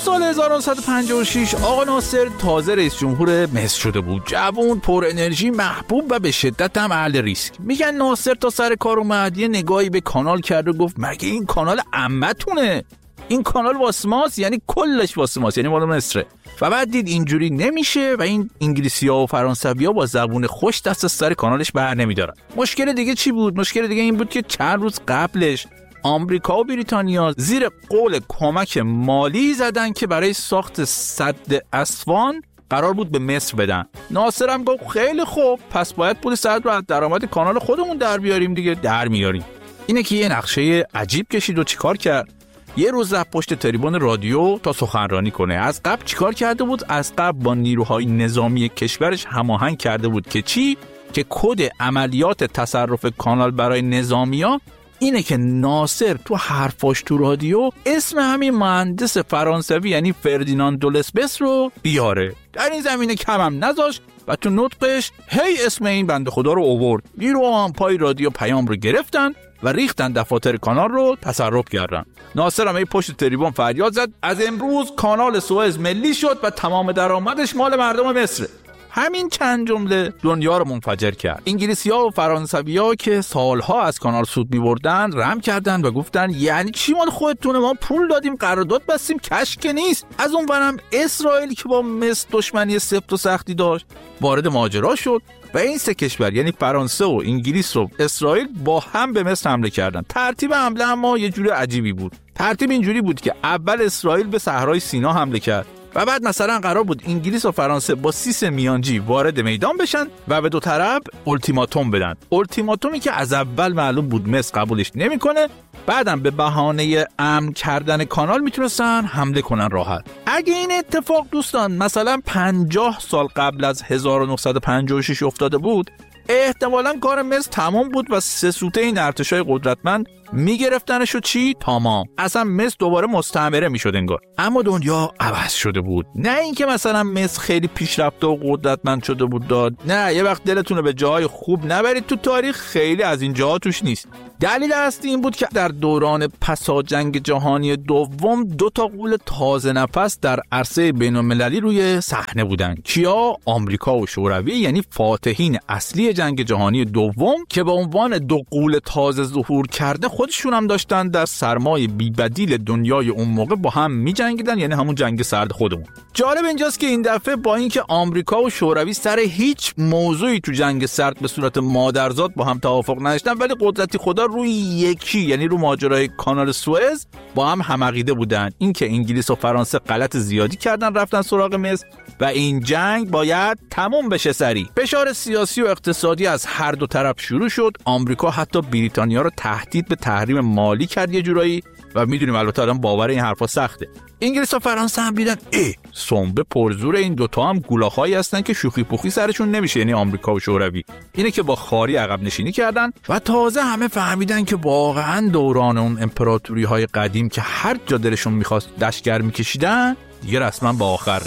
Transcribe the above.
سال 1956 آقا ناصر تازه رئیس جمهور مصر شده بود. جوان، پر انرژی، محبوب و به شدت هم اهل ریسک. میگن ناصر تا سر کار اومد یه نگاهی به کانال کرد و گفت مگه این کانال عمتونه؟ این کانال واسه ماست، یعنی کلش واسه ماست، یعنی مال مصره. و بعد دید اینجوری نمیشه و این انگلیسی‌ها و فرانسوی‌ها با زبون خوش دست از سر کانالش بر نمیدارن. مشکل دیگه چی بود؟ مشکل دیگه این بود که چند روز قبلش آمریکا و بریتانیا زیر قول کمک مالی زدن که برای ساخت سد اسوان قرار بود به مصر بدن. ناصر هم گفت خیلی خوب، پس باید پول سد رو از درآمد کانال خودمون در بیاریم دیگه. در میاریم. اینه که یه نقشه عجیب کشید و چیکار کرد؟ یه روز رفت پشت تریبون رادیو تا سخنرانی کنه. از قبل چیکار کرده بود؟ از قبل با نیروهای نظامی کشورش هماهنگ کرده بود که چی؟ که کد عملیات تصرف کانال برای نظامیا اینه که ناصر تو حرفاش تو رادیو اسم همین مهندس فرانسوی یعنی فردیناند دولسبس رو بیاره. در این زمینه کم هم نذاشت و تو نطقش هی اسم این بنده خدا رو آورد. نیروها هم پای رادیو پیام رو گرفتن و ریختن دفاتر کانال رو تصرف کردن. ناصر هم پشت تریبون فریاد زد از امروز کانال سوئز ملی شد و تمام درآمدش مال مردم مصر. همین چند جمله دنیا رو منفجر کرد. انگلیسی‌ها و فرانسوی‌ها که سالها از کانال سود می‌بردن رم کردن و گفتن یعنی چی مال خودتونه؟ ما پول دادیم، قرارداد بستیم، کش که نیست. از اون ورم اسرائیل که با مصر دشمنی سفت و سختی داشت وارد ماجرا شد و این سه کشور یعنی فرانسه و انگلیس و اسرائیل با هم به مصر حمله کردن. ترتیب حمله اما یه جور عجیبی بود. ترتیب اینجوری بود که اول اسرائیل به صحرای سینا حمله کرد و بعد مثلا قرار بود انگلیس و فرانسه با سیس میانجی وارد میدان بشن و به دو طرف التیماتوم بدن. التیماتومی که از اول معلوم بود مصر قبولش نمیکنه. بعدم به بهانه امن کردن کانال میتونستن حمله کنن راحت. اگه این اتفاق دوستان مثلا 50 سال قبل از 1956 افتاده بود، احتمالاً کار مصر تمام بود و سه سوته این ارتشای قدرتمند میگرفتنش و چی؟ تمام. اصلا مصر دوباره مستعمره میشد انگار. اما دنیا عوض شده بود. نه اینکه مثلا مصر خیلی پیشرفته و قدرتمند شده بود داد. نه، یه وقت دلتون رو به جای خوب نبرید تو تاریخ، خیلی از این جاها توش نیست. دلیل اصلی این بود که در دوران پسا جنگ جهانی دوم 2 تا غول تازه نفس در عرصه بین‌المللی روی صحنه بودن. کیا؟ آمریکا و شوروی، یعنی فاتحین اصلی جنگ جهانی دوم که به عنوان 2 غول تازه ظهور کرده خودشون هم داشتن در سرمای بی‌بدیل دنیای اون موقع با هم می‌جنگیدن، یعنی همون جنگ سرد خودمون. جالب اینجاست که این دفعه با اینکه آمریکا و شوروی سر هیچ موضوعی تو جنگ سرد به صورت مادرزاد با هم توافق نداشتن، ولی قدرتی خدا روی یکی، یعنی رو ماجرای کانال سوئز با هم عقیده بودن. اینکه انگلیس و فرانسه غلط زیادی کردن رفتن سراغ مصر و این جنگ باید تموم بشه سریع. فشار سیاسی و اقتصادی از هر دو طرف شروع شد. آمریکا حتی بریتانیا رو تهدید به تحریم مالی کرد یه جورایی و میدونیم البته الان باور این حرفا سخته. انگلیس و فرانسه هم دیدن سنبه پرزور این دوتا هم گولاخایی هستن که شوخی پوخی سرشون نمیشه، یعنی آمریکا و شوروی. اینه که با خاری عقب نشینی کردن و تازه همه فهمیدن که واقعا دوران اون امپراتوری های قدیم که هر جا دلشون میخواست لشکر میکشیدن دیگه رسما با آخر